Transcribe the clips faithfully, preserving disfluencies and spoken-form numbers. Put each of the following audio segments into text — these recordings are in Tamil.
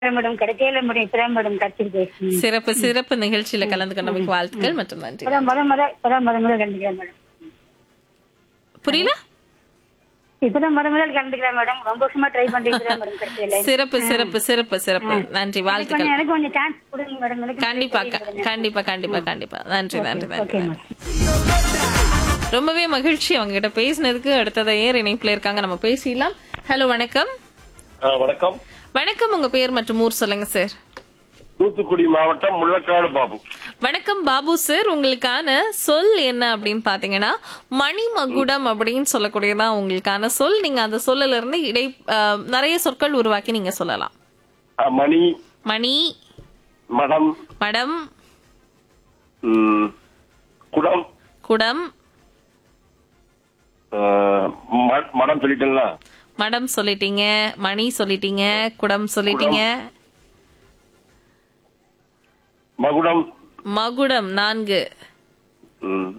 மேடம் கிடைக்கல மேடம் இப்பதான் மேடம் கிடைச்சிருக்கு. சிறப்பு சிறப்பு நிகழ்ச்சியில கலந்து கொண்டமைக்கு வாழ்த்துக்கள் மற்றும் நன்றி. இப்பதான் முத முத இப்பதான் முத முத கண்டுக்கிறேன் மேடம். புரியல? இப்பதான் முத முதல் கண்டுக்கிறேன் மேடம். ரொம்ப வருஷமா ட்ரை பண்ணிட்டு மேடம் கிடைக்கல. சிறப்பு சிறப்பு சிறப்பு சிறப்பு நன்றி வாழ்த்துக்கள். கொஞ்சம் எனக்கு கொஞ்சம் சான்ஸ் கொடுங்க மேடம். எனக்கு கண்டிப்பா க- கண்டிப்பா கண்டிப்பா கண்டிப்பா நன்றி நன்றி நன்றி ஓகே நன்றி. மேடம். ரொம்பவே மகிழ்ச்சி அவங்க கிட்ட பேசினதுக்கு. அடுத்ததை ஏர் இணைப்புல இருக்காங்க, நம்ம பேசிடலாம். ஹலோ வணக்கம். ஆ, வணக்கம். வணக்கம், உங்க பேர் மற்றும் ஊர் சொல்லுங்க சார். தூத்துக்குடி மாவட்டம் முள்ளக்காடு பாபு. வணக்கம் பாபு சார். உங்களுக்கான சொல் என்ன அப்படின்னு பாத்தீங்கன்னா மணிமகுடம் அப்படின்னு சொல்லக்கூடியதான் உங்களுக்கான சொல். நீங்க அந்த சொல்லல இருந்து இடை அஹ், நிறைய சொற்கள் உருவாக்கி நீங்க சொல்லலாம். ஆ, மணி, மணி, மடம், மடம், ம், குடம், குடம், ஆ, ம- மடம் சொல்லிட்டேங்களா? மடம் சொல்லிட்டீங்க, மணி சொல்லிட்டீங்க, குடம் சொல்லிட்டீங்க, மகுடம், மகுடம் நான்கு, ம்,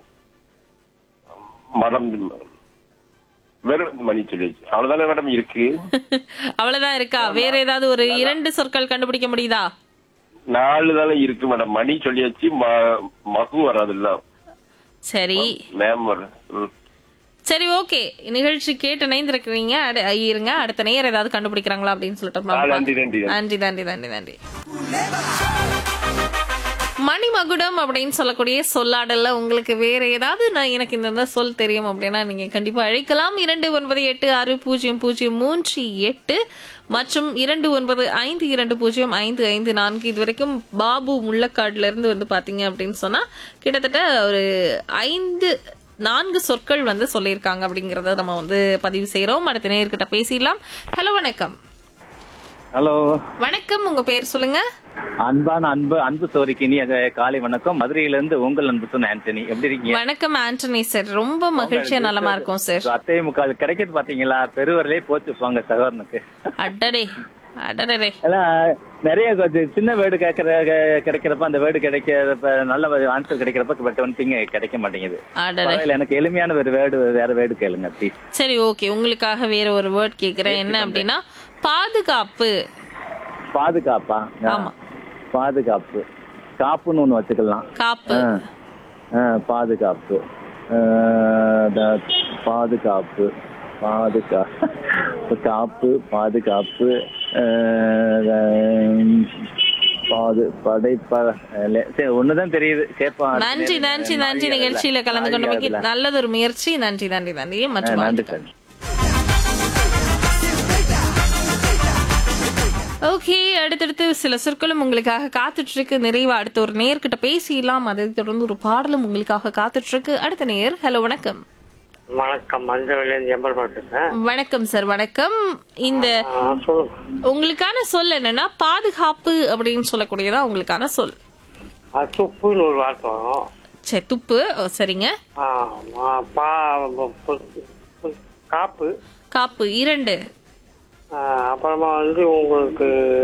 மடம், வெறும் மணி சொல்லிச்சு. அவ்வளவுதானே மேடம் இருக்கு. அவ்வளவுதான் இருக்கா? வேற ஏதாவது ஒரு இரண்டு சொற்கள் கண்டுபிடிக்க முடியுதா? நாலு தானே இருக்கு மேடம். மணி சொல்லியாச்சு, ம- மகு வராதுல்ல, சரி மேம் வரும். ம். சரி ஓகே. நிகழ்ச்சி கேட்டு இணைந்திருக்கிறீங்க. அடு- இருங்க, அடுத்த நேரம் ஏதாவது கண்டுபிடிக்கிறாங்களா அப்படின்னு சொல்லிட்டு ஆ, நன்றி நன்றி நன்றி நன்றி நன்றி நன்றி. மணிமகுடம் அப்படின்னு சொல்லக்கூடிய சொல்லாடல்ல உங்களுக்கு வேற ஏதாவது நான் எனக்கு இந்த சொல் தெரியும் அப்படின்னா நீங்க கண்டிப்பா அழைக்கலாம். இரண்டு ஒன்பது எட்டு ஆறு பூஜ்ஜியம் பூஜ்ஜியம் மூன்று எட்டு மற்றும் இரண்டு ஒன்பது ஐந்து இரண்டு பூஜ்ஜியம் ஐந்து ஐந்து நான்கு. இது வரைக்கும் பாபு முள்ளக்காடுல இருந்து வந்து பாத்தீங்க அப்படின்னு சொன்னா கிட்டத்தட்ட ஒரு ஐந்து நான்கு சொற்கள் வந்து சொல்லியிருக்காங்க அப்படிங்கறத நம்ம வந்து பதிவு செய்யறோம். அடுத்த நேர்கிட்ட பேசிடலாம். ஹலோ வணக்கம். ஹலோ வணக்கம், உங்க பேர் சொல்லுங்க. அன்பான அன்பு அன்பு சோரிக்கு இனி அது காலை வணக்கம். மதுரையில இருந்து உங்கள் அன்பு சொன்ன ஆண்டனி. எப்படி இருக்கீங்க? வணக்கம் ஆண்டனி சார். ரொம்ப மகிழ்ச்சியா நலமா இருக்கும் சார். அத்தை முக்கால் கிடைக்கிறது பாத்தீங்களா? பெருவரிலே போச்சு போங்க சகோதரனுக்கு. அடடே அடடே. எல்லாம் நிறைய கொஞ்சம் சின்ன வேர்டு கேட்கற கிடைக்கிறப்ப அந்த வேர்டு கிடைக்கிறப்ப நல்ல ஆன்சர் கிடைக்கிறப்ப பட் வந்து திங்க கிடைக்க மாட்டேங்குது. அடடே. பரவாயில்ல, எனக்கு எளிமையான ஒரு வேர்டு வேற வேர்டு கேளுங்க ப்ளீஸ். சரி ஓகே, உங்களுக்காக வேற ஒரு வேர்ட் கேக்குறேன். என்ன அப்படின்னா பாதுகாப்பு. பாதுகாப்பா? ஆமா. பாதுகாப்பு. காப்புன்னு ஒண்ணு வச்சுக்கலாம். காப்பு. ஆ, பாதுகாப்பு. ஆ, த- பாதுகாப்பு பாதுகாப்பு காப்பு பாதுகாப்பு ஆ, பாது படைப்ப இல்ல, சரி ஒண்ணுதான் தெரியுது கேட்பா. நன்றி நன்றி நன்றி. நிகழ்ச்சியில கலந்து கொண்டமைக்கு நல்லதொரு முயற்சி. நன்றி நன்றி நன்றி மற்றும் நன்றி வாழ்த்துக்கள். சார். ஓகே, அடுத்தடுத்து சில சொற்களும் உங்களுக்காக காத்துட்டு இருக்கு. நிறைவா அடுத்த ஒரு நேர்கிட்ட பேசிடலாம். அதை தொடர்ந்து ஒரு பாடலும் உங்களுக்காக காத்துட்டு இருக்கு. அடுத்த நேர். ஹலோ வணக்கம். வணக்கம், மஞ்சள் எம்பல் பேசுறேன். வணக்கம் சார். வணக்கம். இந்த ஆ, சொல்லுங்க. உங்களுக்கான சொல் என்னன்னா பாதுகாப்பு அப்படின்னு சொல்லக்கூடியதா உங்களுக்கான சொல். ஆ, துப்புன்னு ஒரு வார்த்தை வரும். சரி, துப்பு. ஓ, சரிங்க. ஆ, ஆ, பா பு- பு- காப்பு. காப்பு இரண்டு. ஆ, அப்புறமா வந்து உங்களுக்கு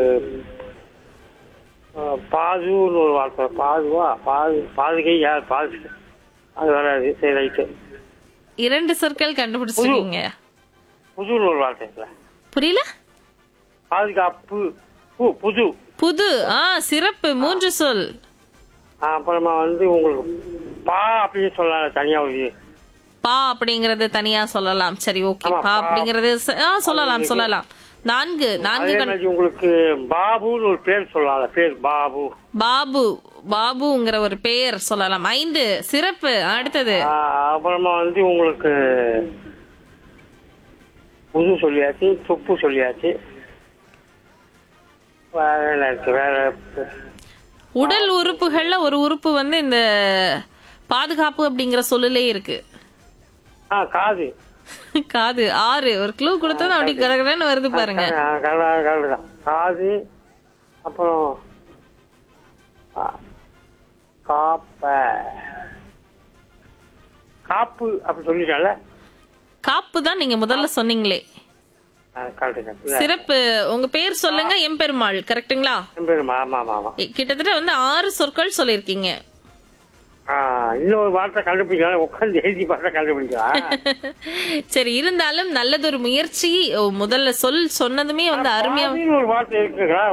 ஆ, பாதுன்னு ஒரு வார்த்தை. பாதுவா பாது பாதுகை யார் பாது அது வராது. சரி ரைட்டு. இரண்டு சொற்கள் கண்டுபிடிச்சிருக்கீங்க. புதுன்னு ஒரு வார்த்தை இருக்குல்ல, புரியல? பாதுகாப்பு. பு புது. புது. ஆ சிறப்பு. மூன்று சொல். ஆ, அப்புறமா வந்து உங்களுக்கு பா அப்படின்னு சொல்லலாம் தனியா ஒரு. பா அப்படிங்கறது தனியா சொல்லலாம். சரி ஓகே. ஆமா, பா பா. அப்படிங்கறது ச- ஆ, சொல்லலாம் சொல்லலாம். நான்கு நான்கு அதே கண்- மாதிரி உங்களுக்கு பாபுன்னு ஒரு பேர் சொல்லலாம். பேர் பாபு. பாபு. பாபுங்கிற ஒரு பெயர் சொல்லலாம். ஐந்து. சிறப்பு. அடுத்தது ஆ, அப்புறமா வந்து உங்களுக்கு புது சொல்லியாச்சு, துப்பு சொல்லியாச்சு. வேற என்ன இருக்கு? வேற உடல் உறுப்புகள்ல ஒரு உறுப்பு வந்து இந்த பாதுகாப்பு அப்படிங்கிற சொல்லிலே இருக்கு. ஆ, காது. காது. ஆறு. ஒரு க்ளூ கொடுத்தது அப்படி கடகடன்னு வருது பாருங்க. ஆ, கரெக்டா- கரெக்டு தான். காது. அப்புறம் ஆ, காப்ப காப்பு அப்படி சொல்லிட்டால. காப்பு தான் நீங்க முதல்ல சொன்னீங்களே. கரெக்டு. சிறப்பு. உங்க பேர் சொல்லுங்க. எம்பெருமாள். கரெக்ட்டுங்களா? ஆமா ஆமா ஆமா. கிட்டத்தட்ட வந்து ஆறு சொற்கள் சொல்லிருக்கீங்க. ஆ, இன்னொரு வார்த்தை கண்டுபிடிக்கலாம். உட்காந்து எழுதி பார்த்தா கண்டுபிடிக்கலாம். சரி, இருந்தாலும் நல்லதொரு முயற்சி. ஓ, முதல்ல சொல் சொன்னதுமே வந்து அருமையா பாதின்னு ஒரு வார்த்தை இருக்குங்களா?